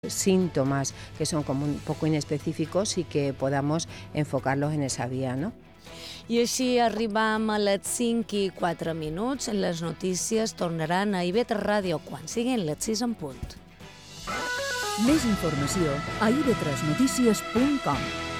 síntomas que son como un poco inespecíficos y que podamos enfocarlos en esa vía, ¿no? I així arribam a les 5:04. Les notícies tornaran a IB3 Ràdio quan siguin les 6 en punt. Més informació a ib3notícies.com.